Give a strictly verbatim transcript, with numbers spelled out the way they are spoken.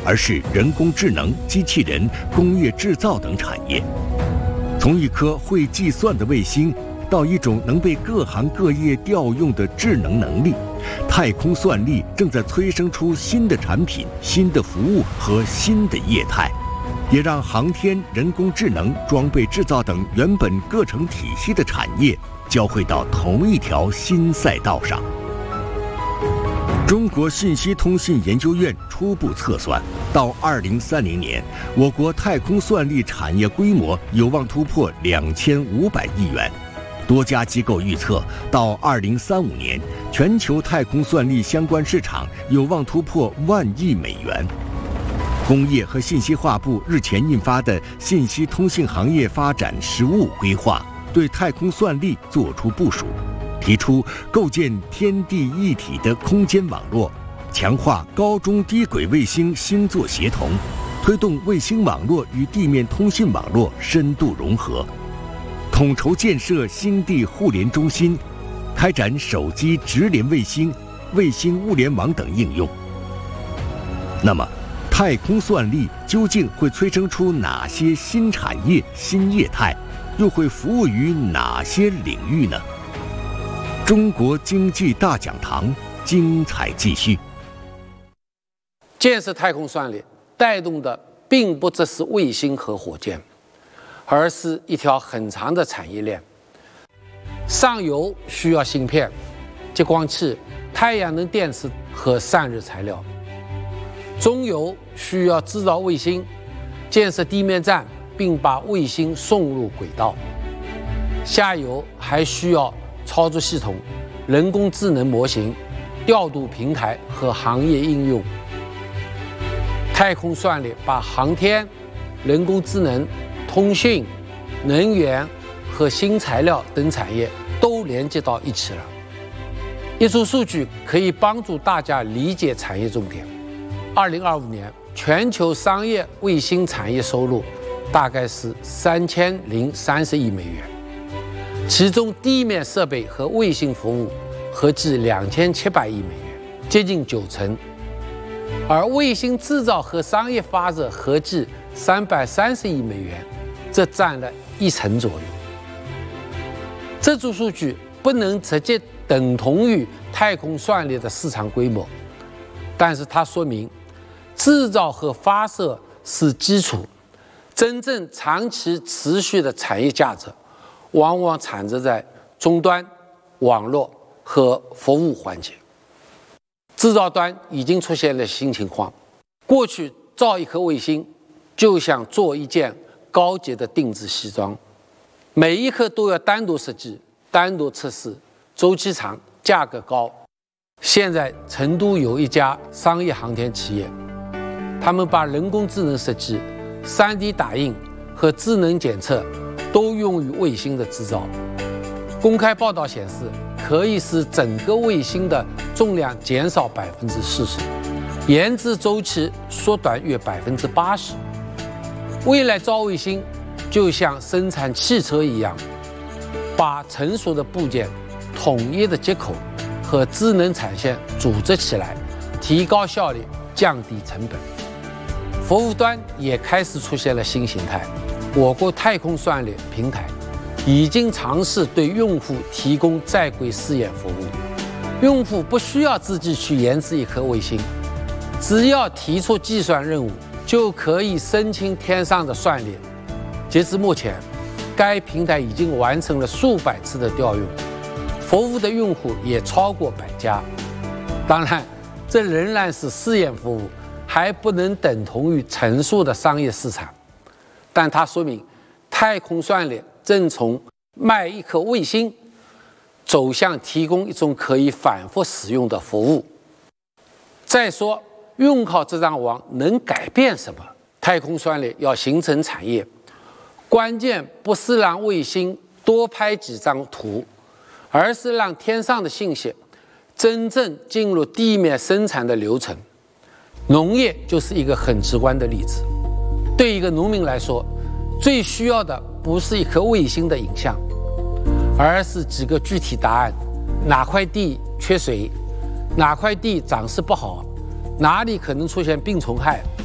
而是人工智能、机器人、工业制造等产业。从一颗会计算的卫星，到一种能被各行各业调用的智能能力，太空算力正在催生出新的产品、新的服务和新的业态，也让航天、人工智能、装备制造等原本各成体系的产业交汇到同一条新赛道上。中国信息通信研究院初步测算，到二零三零年，我国太空算力产业规模有望突破两千五百亿元。多家机构预测，到二零三五年，全球太空算力相关市场有望突破万亿美元。工业和信息化部日前印发的《信息通信行业发展实务规划》对太空算力作出部署，提出构建天地一体的空间网络，强化高中低轨卫星星座协同，推动卫星网络与地面通信网络深度融合，统筹建设星地互联中心，开展手机直连卫星、卫星物联网等应用。那么，太空算力究竟会催生出哪些新产业、新业态，又会服务于哪些领域呢？中国经济大讲堂精彩继续。 建设太空算力带动的并不只是卫星和火箭，而是一条很长的产业链。上游需要芯片、激光器、太阳能电池和散热材料；中游需要制造卫星，建设地面站，并把卫星送入轨道；下游还需要操作系统、人工智能模型、调度平台和行业应用。太空算力把航天、人工智能、通讯、能源和新材料等产业都连接到一起了。一组数据可以帮助大家理解产业重点。二零二五年，全球商业卫星产业收入大概是三千零三十亿美元，其中地面设备和卫星服务合计两千七百亿美元，接近九成。而卫星制造和商业发热合计三百三十亿美元，这占了一成左右。这组数据不能直接等同于太空算力的市场规模，但是它说明制造和发射是基础，真正长期持续的产业价值往往产生在终端、网络和服务环节。制造端已经出现了新情况，过去造一颗卫星就像做一件高级的定制西装，每一颗都要单独设计、单独测试，周期长，价格高。现在成都有一家商业航天企业，他们把人工智能设计、三 D 打印和智能检测都用于卫星的制造。公开报道显示，可以使整个卫星的重量减少百分之四十，研制周期缩短约百分之八十。未来造卫星就像生产汽车一样，把成熟的部件、统一的接口和智能产线组织起来，提高效率，降低成本。服务端也开始出现了新形态。我国太空算力平台已经尝试对用户提供在轨试验服务，用户不需要自己去研制一颗卫星，只要提出计算任务，就可以申请天上的算力。截至目前，该平台已经完成了数百次的调用，服务的用户也超过百家。当然，这仍然是试验服务，还不能等同于成熟的商业市场。但它说明，太空算力正从卖一颗卫星走向提供一种可以反复使用的服务。再说，用好这张网能改变什么？太空算力要形成产业，关键不是让卫星多拍几张图，而是让天上的信息真正进入地面生产的流程。农业就是一个很直观的例子。对一个农民来说，最需要的不是一颗卫星的影像，而是几个具体答案：哪块地缺水，哪块地长势不好，哪里可能出现病虫害，